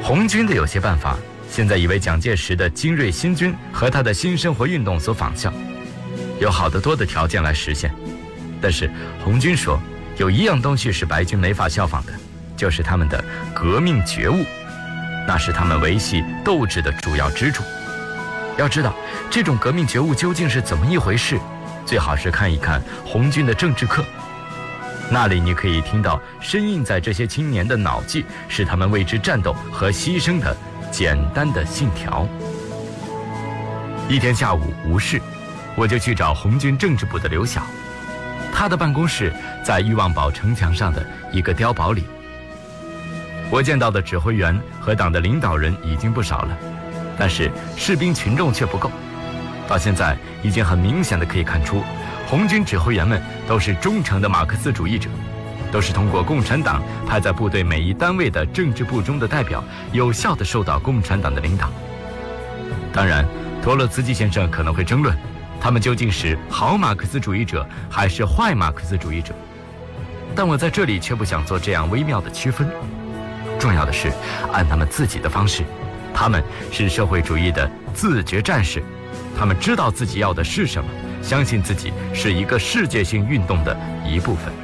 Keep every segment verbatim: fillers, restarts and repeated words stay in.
红军的有些办法，现在已为蒋介石的精锐新军和他的新生活运动所仿效，有好得多的条件来实现。但是红军说，有一样东西是白军没法效仿的，就是他们的革命觉悟，那是他们维系斗志的主要支柱。要知道这种革命觉悟究竟是怎么一回事，最好是看一看红军的政治课，那里你可以听到深印在这些青年的脑际，是他们为之战斗和牺牲的简单的信条。一天下午无事，我就去找红军政治部的刘晓，他的办公室在裕望堡城墙上的一个碉堡里。我见到的指挥员和党的领导人已经不少了，但是士兵群众却不够。到现在已经很明显的可以看出，红军指挥员们都是忠诚的马克思主义者，都是通过共产党派在部队每一单位的政治部中的代表，有效地受到共产党的领导。当然，托洛茨基先生可能会争论，他们究竟是好马克思主义者还是坏马克思主义者，但我在这里却不想做这样微妙的区分。重要的是，按他们自己的方式，他们是社会主义的自觉战士，他们知道自己要的是什么，相信自己是一个世界性运动的一部分。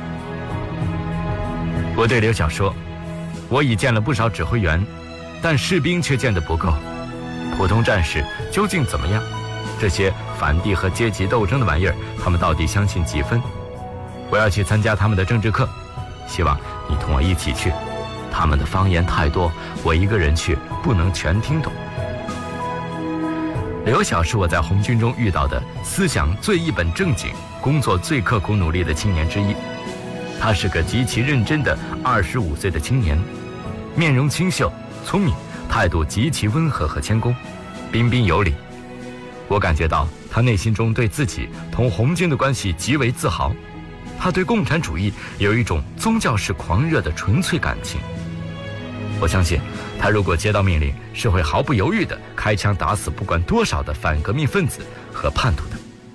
我对刘晓说，我已见了不少指挥员，但士兵却见得不够。普通战士究竟怎么样？这些反帝和阶级斗争的玩意儿，他们到底相信几分？我要去参加他们的政治课，希望你同我一起去。他们的方言太多，我一个人去不能全听懂。刘晓是我在红军中遇到的思想最一本正经、工作最刻苦努力的青年之一。他是个极其认真的二十五岁的青年，面容清秀、聪明，态度极其温和和谦恭，彬彬有礼。我感觉到他内心中对自己同红军的关系极为自豪，他对共产主义有一种宗教式狂热的纯粹感情。我相信他如果接到命令，是会毫不犹豫地开枪打死不管多少的反革命分子和叛徒的。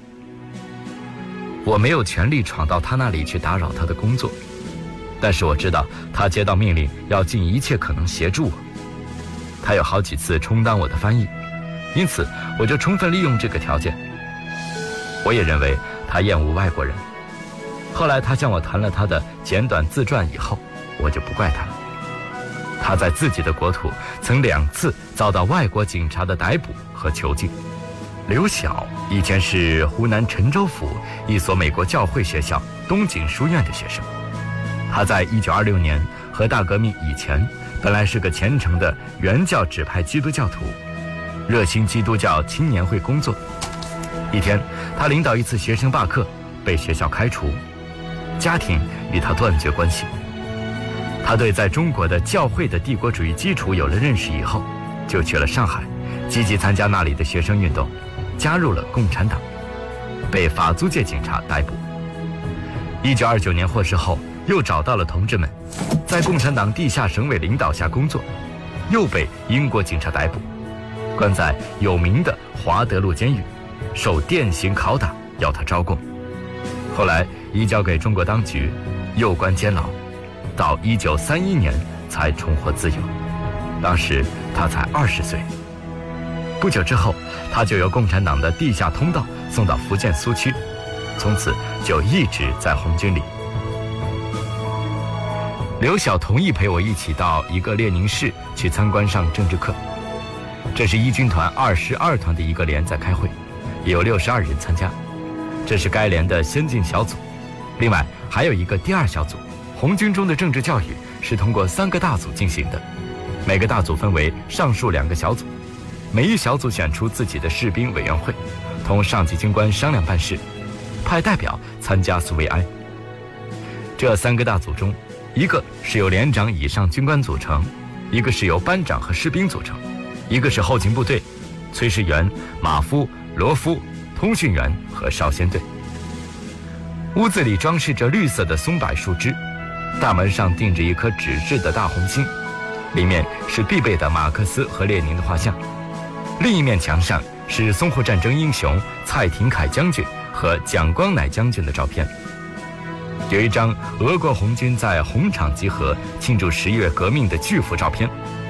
我没有权利闯到他那里去打扰他的工作，但是我知道他接到命令要尽一切可能协助我。他有好几次充当我的翻译，因此我就充分利用这个条件。我也认为他厌恶外国人。后来他向我谈了他的简短自传以后，我就不怪他了。他在自己的国土曾两次遭到外国警察的逮捕和囚禁。刘晓以前是湖南郴州府一所美国教会学校东景书院的学生。他在一九二六年和大革命以前，本来是个虔诚的原教旨派基督教徒，热心基督教青年会工作。一天，他领导一次学生罢课，被学校开除，家庭与他断绝关系。他对在中国的教会的帝国主义基础有了认识以后，就去了上海，积极参加那里的学生运动，加入了共产党，被法租界警察逮捕。一九二九年获释后，又找到了同志们，在共产党地下省委领导下工作，又被英国警察逮捕，关在有名的华德路监狱，受电刑拷打，要他招供。后来移交给中国当局，又关监牢，到一九三一年才重获自由。当时他才二十岁。不久之后，他就由共产党的地下通道送到福建苏区，从此就一直在红军里。刘晓同意陪我一起到一个列宁室去参观上政治课。这是一军团二十二团的一个连在开会，有六十二人参加。这是该连的先进小组，另外还有一个第二小组。红军中的政治教育是通过三个大组进行的，每个大组分为上述两个小组，每一小组选出自己的士兵委员会，同上级军官商量办事，派代表参加苏维埃。这三个大组中，一个是由连长以上军官组成，一个是由班长和士兵组成，一个是后勤部队，炊事员、马夫、罗夫、通讯员和少先队。屋子里装饰着绿色的松柏树枝，大门上钉着一颗纸质的大红星，里面是必备的马克思和列宁的画像。另一面墙上是淞沪战争英雄蔡廷锴将军和蒋光鼐将军的照片。有一张俄国红军在红场集合庆祝十一月革命的巨幅照片，